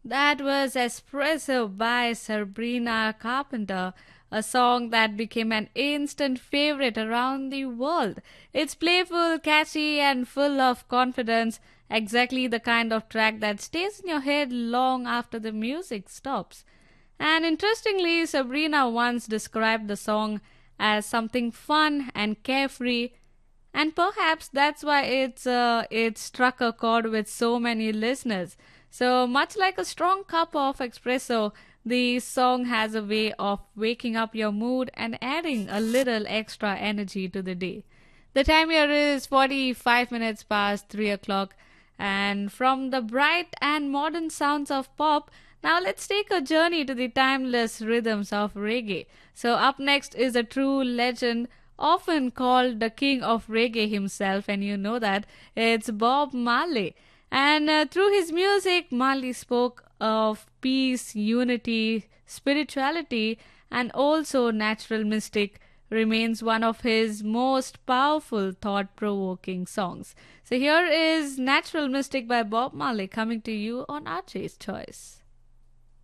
That was Espresso by Sabrina Carpenter, a song that became an instant favorite around the world. It's playful, catchy, and full of confidence, exactly the kind of track that stays in your head long after the music stops. And interestingly, Sabrina once described the song as something fun and carefree, and perhaps that's why it struck a chord with so many listeners. So much like a strong cup of espresso, the song has a way of waking up your mood and adding a little extra energy to the day. The time here is 45 minutes past 3 o'clock, and from the bright and modern sounds of pop, now let's take a journey to the timeless rhythms of reggae. So, up next is a true legend, often called the king of reggae himself, and you know that it's Bob Marley. And through his music, Marley spoke of peace, unity, spirituality, and also natural mystic remains one of his most powerful, thought provoking songs. So here is Natural Mystic by Bob Marley coming to you on RJ's Choice.